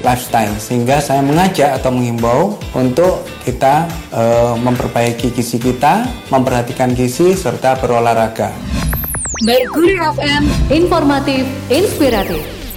lifestyle. Sehingga saya mengajak atau menghimbau untuk kita memperbaiki gizi kita, memperhatikan gizi, serta berolahraga. Mercury FM, informatif, inspiratif.